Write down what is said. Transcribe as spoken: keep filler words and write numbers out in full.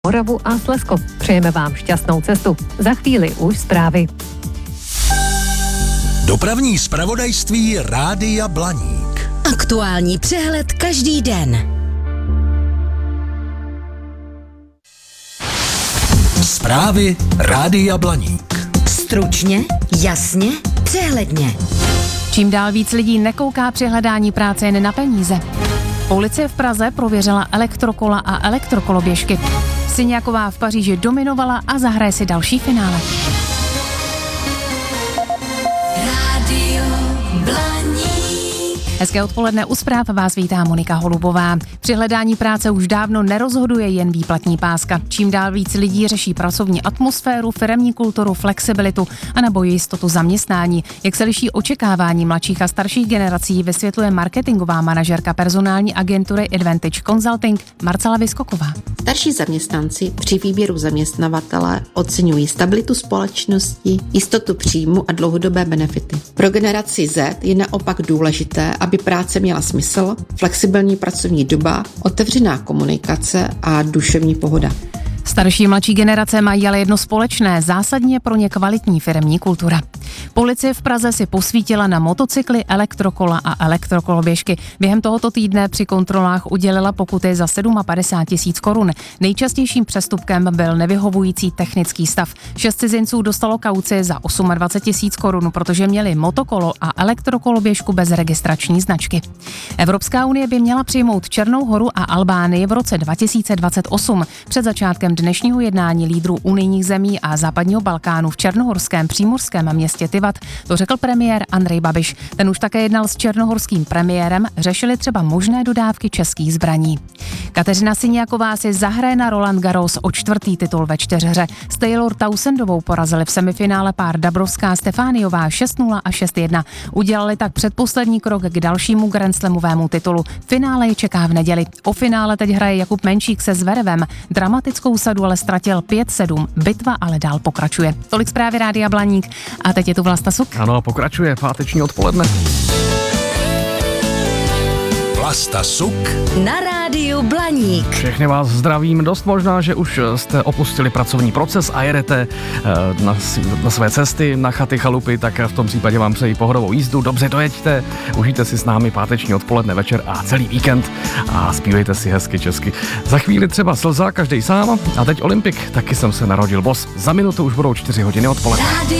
Moravu a Slezsko. Přejeme vám šťastnou cestu. Za chvíli už zprávy. Dopravní zpravodajství Rádia Blaník. Aktuální přehled každý den. Zprávy Rádia Blaník. Stručně, jasně, přehledně. Čím dál víc lidí nekouká při hledání práce jen na peníze. Policie v Praze prověřila elektrokola a elektrokoloběžky. Syňáková v Paříži dominovala a zahraje si další finále. Rádio Blaník. Hezké odpoledne, u zpráv vás vítá Monika Holubová. Při hledání práce už dávno nerozhoduje jen výplatní páska. Čím dál víc lidí řeší pracovní atmosféru, firemní kulturu, flexibilitu a nebo jistotu zaměstnání. Jak se liší očekávání mladších a starších generací, vysvětluje marketingová manažerka personální agentury Advantage Consulting Marcela Vyskoková. Starší zaměstnanci při výběru zaměstnavatele oceňují stabilitu společnosti, jistotu příjmu a dlouhodobé benefity. Pro generaci Z je naopak důležité, aby práce měla smysl, flexibilní pracovní doba, otevřená komunikace a duševní pohoda. Starší mladší generace mají ale jedno společné, zásadně pro ně kvalitní firemní kultura. Policie v Praze si posvítila na motocykly, elektrokola a elektrokoloběžky. Během tohoto týdne při kontrolách udělila pokuty za padesát sedm tisíc korun. Nejčastějším přestupkem byl nevyhovující technický stav. Šest cizinců dostalo kauci za dvacet osm tisíc korun, protože měli motokolo a elektrokoloběžku bez registrační značky. Evropská unie by měla přijmout Černou Horu a Albánii v roce dva tisíce dvacet osm. Před začátkem dnešního jednání lídrů unijních zemí a západního Balkánu v černohorském přímořském městě Tivat to řekl premiér Andrej Babiš. Ten už také jednal s černohorským premiérem, řešili třeba možné dodávky českých zbraní. Kateřina Syňáková si zahraje na Roland Garros o čtvrtý titul ve čtyřhře. S Taylor Townsendovou porazili v semifinále pár Dabrowská Stefániová šest nula a šest jedna. Udělali tak předposlední krok k dalšímu grandslamovému titulu. Finále je čeká v neděli. O finále teď hraje Jakub Menšík se Zverevem. Dramatickou sadu ale ztratil pět sedm. Bitva ale dál pokračuje. Tolik zprávy Rádia Blaník. A teď je tu Vlasta Suk. Ano, pokračuje páteční odpoledne. Vlasta Suk Na rádiu Blaník. Všechny vás zdravím. Dost možná, že už jste opustili pracovní proces a jedete na, na své cesty, na chaty, chalupy, tak v tom případě vám přeji pohodovou jízdu. Dobře dojeďte, užijte si s námi páteční odpoledne, večer a celý víkend a zpívejte si hezky česky. Za chvíli třeba Slza, každej sám, a teď Olympik, taky jsem se narodil, boss. Za minutu už budou čtyři hodiny odpoledne. Rádio